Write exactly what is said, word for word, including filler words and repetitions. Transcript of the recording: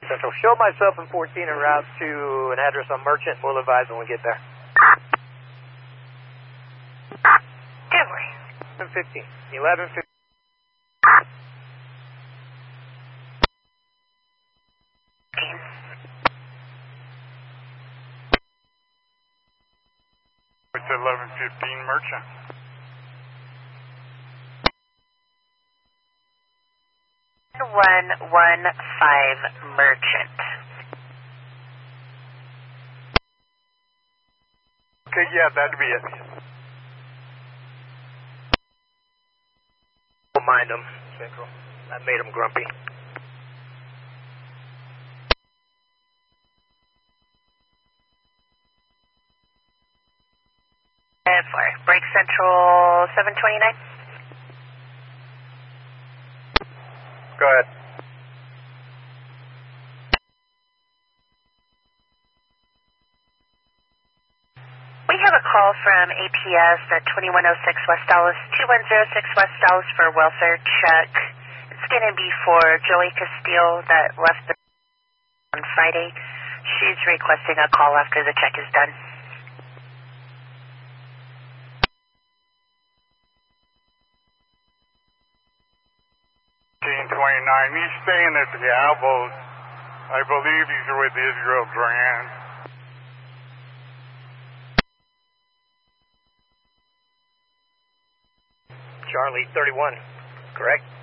Central, show myself in fourteen en route to an address on Merchant. We'll advise when we get there. Definitely. eleven fifteen. eleven fifteen. It's eleven fifteen Merchant. one one five Merchant. Okay, yeah, that'd be it. Don't mind them, Central. I made them grumpy. And four. Break Central seven twenty-nine. Go ahead. We have a call from A P S at twenty-one oh six West Dallas, two one oh six West Dallas for a welfare check. It's going to be for Joey Castile that left the on Friday. She's requesting a call after the check is done. twenty-nine. He's staying at the Alvos. I believe he's with Israel Duran. Charlie thirty-one, correct?